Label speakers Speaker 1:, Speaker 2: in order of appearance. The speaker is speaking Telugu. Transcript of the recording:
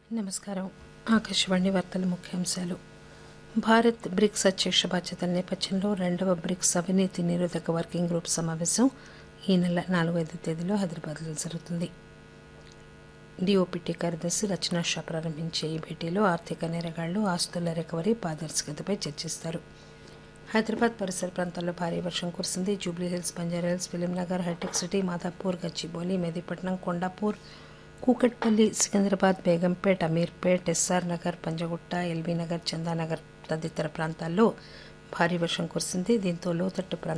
Speaker 1: నమస్కారం. ఆకాశవాణి వార్తల ముఖ్యాంశాలు. భారత్ బ్రిక్స్ అధ్యక్ష బాధ్యతల నేపథ్యంలో 2వ బ్రిక్స్ అవినీతి నిరోధక వర్కింగ్ గ్రూప్ సమావేశం ఈ నెల 4-5 తేదీలో హైదరాబాద్లో జరుగుతుంది. డీఓపీటీ కార్యదర్శి రచనా షా ప్రారంభించే ఈ భేటీలో ఆర్థిక నేరగాళ్లు, ఆస్తుల రికవరీ, పారదర్శకతపై చర్చిస్తారు. హైదరాబాద్ పరిసర ప్రాంతాల్లో భారీ వర్షం కురిసింది. Jubilee Hills, Banjara Hills, Film Nagar, hitech city, Madhapur, Gachibowli, Mehdipatnam, Kondapur, Kukatpally, Secunderabad, Begumpet, Ameerpet, SR Nagar, Panjagutta, LB Nagar, Chandanagar తదితర ప్రాంతాల్లో భారీ వర్షం కురిసింది. దీంతో లోతట్టు